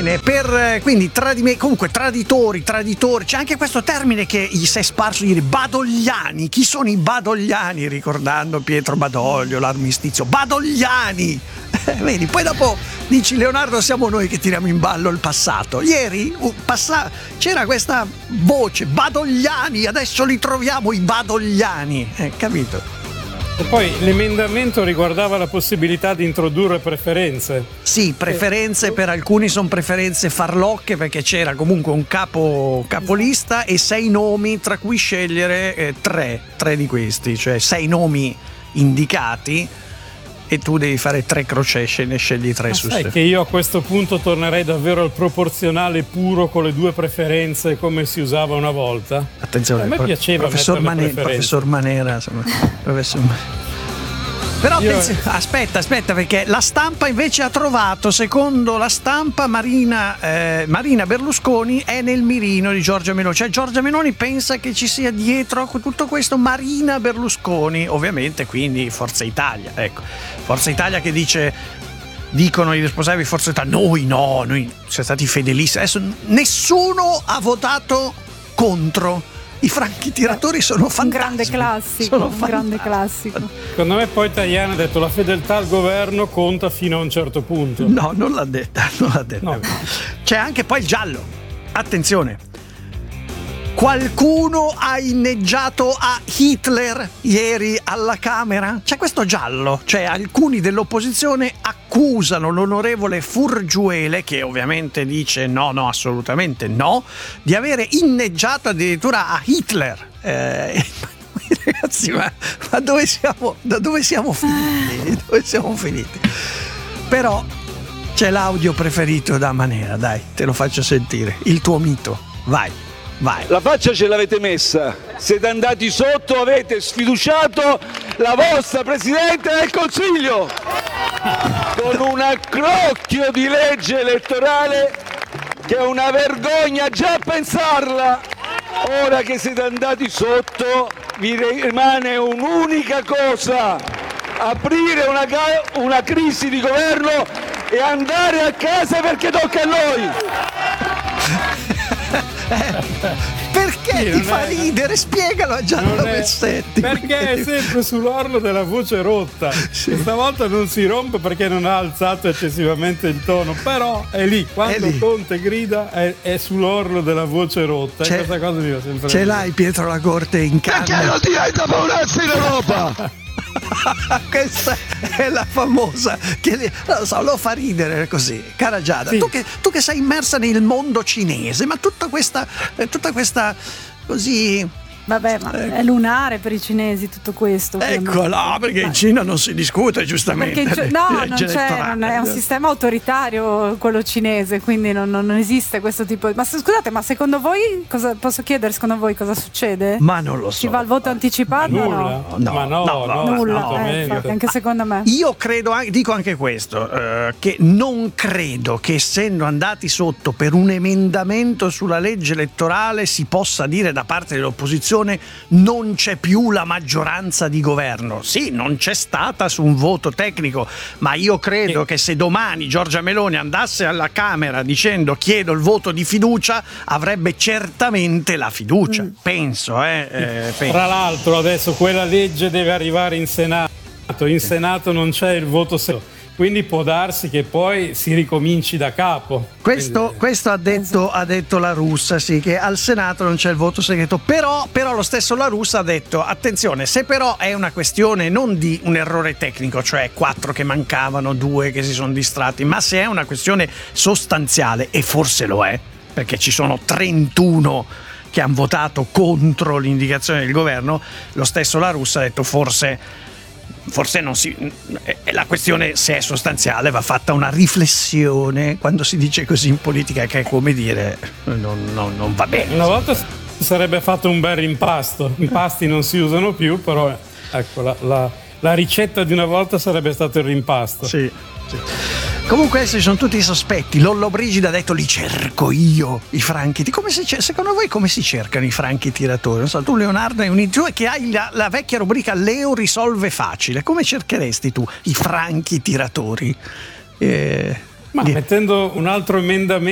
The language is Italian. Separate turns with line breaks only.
Bene, quindi comunque traditori, c'è anche questo termine che gli si è sparso ieri, badogliani. Chi sono i badogliani? Ricordando Pietro Badoglio, l'armistizio, badogliani. Vedi, poi dopo dici Leonardo siamo noi che tiriamo in ballo il passato. Ieri c'era questa voce, badogliani, adesso li troviamo i badogliani, capito?
E poi l'emendamento riguardava la possibilità di introdurre preferenze.
Sì, preferenze, per alcuni sono preferenze farlocche perché c'era comunque un capolista e 6 nomi tra cui scegliere 3 di questi, cioè 6 nomi indicati e tu devi fare 3 crocesce, ne scegli 3 su 6.
Sai che io a questo punto tornerei davvero al proporzionale puro con le 2 preferenze come si usava una volta.
Attenzione,
a me piaceva
professor Manera, Però aspetta, perché la stampa invece ha trovato, secondo la stampa, Marina Berlusconi è nel mirino di Giorgia Meloni. Cioè Giorgia Meloni pensa che ci sia dietro a tutto questo Marina Berlusconi, ovviamente, quindi Forza Italia. Ecco, Forza Italia che dicono i responsabili di Forza Italia, noi siamo stati fedelissimi. Adesso nessuno ha votato contro. I franchi tiratori sono fantastici.
Un grande classico.
Secondo me poi Tajani ha detto la fedeltà al governo conta fino a un certo punto.
No, non l'ha detta.
No.
C'è anche poi il giallo. Attenzione. Qualcuno ha inneggiato a Hitler ieri alla Camera? C'è questo giallo, cioè alcuni dell'opposizione accusano l'onorevole Furgiuele, che ovviamente dice no, assolutamente no, di avere inneggiato addirittura a Hitler. Ragazzi, ma dove siamo? Da dove siamo finiti? Dove siamo finiti? Però c'è l'audio preferito da Manera, dai, te lo faccio sentire. Il tuo mito, vai.
La faccia ce l'avete messa, siete andati sotto, avete sfiduciato la vostra Presidente del Consiglio con un accrocchio di legge elettorale che è una vergogna già pensarla. Ora che siete andati sotto vi rimane un'unica cosa: aprire una crisi di governo e andare a casa perché tocca a noi.
Perché ti fa ridere? Spiegalo a Gianni Messetti.
Perché è sempre sull'orlo della voce rotta. Sì. Stavolta non si rompe perché non ha alzato eccessivamente il tono, però è lì, quando Conte grida è sull'orlo della voce rotta. E questa cosa mi va sempre
ce l'hai Pietro La Corte in canna.
Perché non diventa paonazzo in Europa?
Questa è la famosa che lo fa ridere così. Cara Giada, sì. tu che sei immersa nel mondo cinese, ma tutta questa così.
Vabbè, ma è lunare per i cinesi tutto questo.
Ecco, no, perché in Cina non si discute, giustamente.
Non è un sistema autoritario quello cinese, quindi non esiste questo tipo di. Ma scusate, ma secondo voi posso chiedere secondo voi cosa succede?
Ma non lo so.
Ci va il voto anticipato?
Nulla. No,
nulla. Infatti, anche secondo me.
Io credo, dico anche questo, che non credo che essendo andati sotto per un emendamento sulla legge elettorale si possa dire da parte dell'opposizione non c'è più la maggioranza di governo. Sì, non c'è stata su un voto tecnico, ma io credo che se domani Giorgia Meloni andasse alla Camera dicendo chiedo il voto di fiducia, avrebbe certamente la fiducia. Penso.
Tra l'altro adesso quella legge deve arrivare in Senato. In Senato non c'è il voto segreto. Quindi può darsi che poi si ricominci da capo.
Questo ha detto la Russa, sì, che al Senato non c'è il voto segreto, però lo stesso la Russa ha detto attenzione, se però è una questione non di un errore tecnico, cioè 4 che mancavano, 2 che si sono distratti, ma se è una questione sostanziale, e forse lo è, perché ci sono 31 che hanno votato contro l'indicazione del governo, lo stesso la Russa ha detto forse non si. La questione, se è sostanziale, va fatta una riflessione. Quando si dice così in politica, che è come dire non va bene.
Una volta sarebbe fatto un bel rimpasto. Impasti non si usano più, però ecco la ricetta di una volta sarebbe stato il rimpasto.
Sì. Comunque adesso ci sono tutti i sospetti. Lollobrigida ha detto li cerco io i franchi. Secondo voi come si cercano i franchi tiratori? Non so, tu Leonardo tu che hai la vecchia rubrica Leo risolve facile, come cercheresti tu i franchi tiratori?
Ma mettendo un altro emendamento